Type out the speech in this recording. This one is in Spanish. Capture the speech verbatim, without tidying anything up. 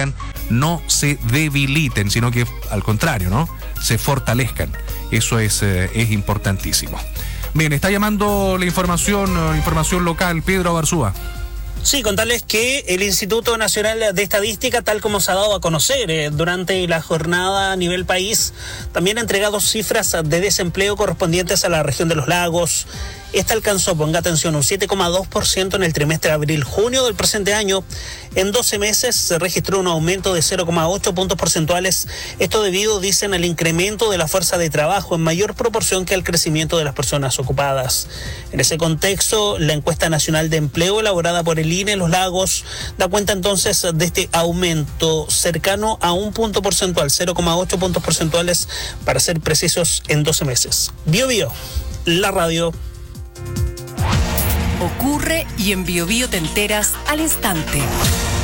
tengan no se debiliten, sino que al contrario, ¿no? Se fortalezcan. Eso es, eh, es importantísimo. Bien, está llamando la información, uh, información local, Pedro Abarzúa. Sí, contarles que el Instituto Nacional de Estadística, tal como se ha dado a conocer eh, durante la jornada a nivel país, también ha entregado cifras de desempleo correspondientes a la región de los lagos. Esta alcanzó, ponga atención, un siete coma dos por ciento en el trimestre de abril-junio del presente año. En doce meses se registró un aumento de cero coma ocho puntos porcentuales. Esto debido, dicen, al incremento de la fuerza de trabajo en mayor proporción que al crecimiento de las personas ocupadas. En ese contexto, la encuesta nacional de empleo elaborada por el I N E Los Lagos da cuenta entonces de este aumento cercano a un punto porcentual, cero coma ocho puntos porcentuales para ser precisos, en doce meses. Bio Bio, la radio. Ocurre y en Bio Bio te enteras al instante.